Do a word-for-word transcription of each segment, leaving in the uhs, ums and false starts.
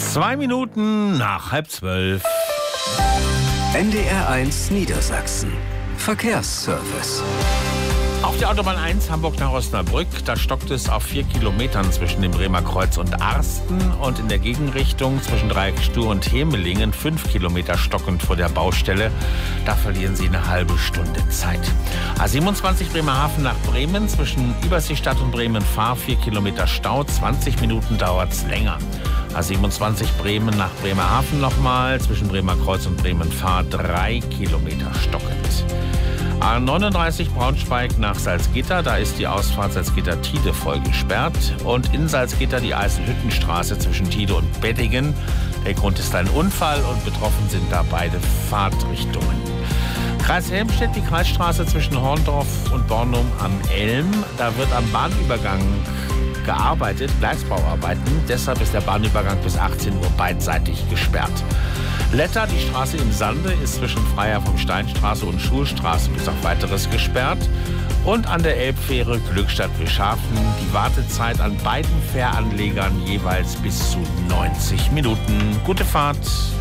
Zwei Minuten nach halb zwölf. N D R eins Niedersachsen. Verkehrsservice. Auf der Autobahn eins Hamburg nach Osnabrück, da stockt es auf vier Kilometern zwischen dem Bremer Kreuz und Arsten und in der Gegenrichtung zwischen Dreieckstuhr und Hemelingen fünf Kilometer stockend vor der Baustelle. Da verlieren Sie eine halbe Stunde Zeit. A siebenundzwanzig Bremerhaven nach Bremen zwischen Überseestadt und Bremen-Fahr vier Kilometer Stau, zwanzig Minuten dauert es länger. A siebenundzwanzig Bremen nach Bremerhaven nochmal, zwischen Bremer Kreuz und Bremen-Fahr drei Kilometer stockend. A neununddreißig Braunschweig nach Salzgitter, da ist die Ausfahrt Salzgitter-Tide voll gesperrt. Und in Salzgitter die Eisenhüttenstraße zwischen Tide und Bettingen. Der Grund ist ein Unfall und betroffen sind da beide Fahrtrichtungen. Kreis Helmstedt, die Kreisstraße zwischen Horndorf und Bornum am Elm. Da wird am Bahnübergang gearbeitet, Gleisbauarbeiten. Deshalb ist der Bahnübergang bis achtzehn Uhr beidseitig gesperrt. Letter, die Straße im Sande, ist zwischen Freiherr vom Steinstraße und Schulstraße bis auf Weiteres gesperrt. Und an der Elbfähre Glückstadt-Wischhafen die Wartezeit an beiden Fähranlegern jeweils bis zu neunzig Minuten. Gute Fahrt.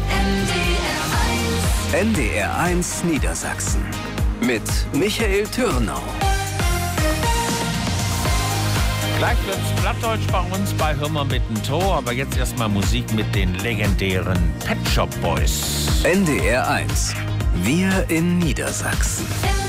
N D R eins Niedersachsen mit Michael Türnau. Gleich wird's Plattdeutsch bei uns bei Hör mal mit dem Tor, aber jetzt erstmal Musik mit den legendären Pet Shop Boys. N D R eins. Wir in Niedersachsen.